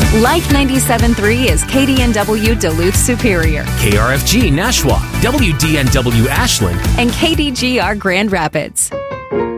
Like 97.3 is KDNW Duluth Superior. KRFG Nashua, WDNW Ashland, And KDGR Grand Rapids.